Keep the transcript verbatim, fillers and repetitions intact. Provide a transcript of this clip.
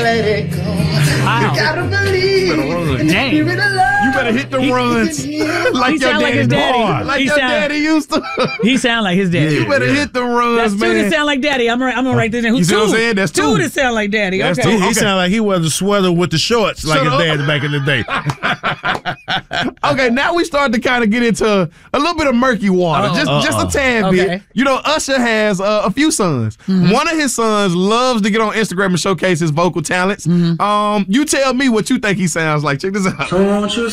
let it go. Wow. You gotta believe in the Dang. spirit of love. You better hit the He- runs like He your sound like his daddy. daddy. Boy, like He your sound- daddy used to. He sound like his daddy. You better hit the runs, That's two man. that sound like daddy. I'm gonna, I'm gonna write this in. Who, You see two? what I'm saying? That's two. Two that sound like daddy. That's okay. two. He, he Okay. sounded like he was a sweater with the shorts like Shut his up. dad back in the day. Okay, now we start to kind of get into a little bit of murky water, Uh-oh. just just Uh-oh. a tad Okay. bit. You know, Usher has uh, a few sons. One of his sons loves to get on Instagram and showcase his vocal talents. Um, you tell me what you think he sounds like. Check this out. Don't you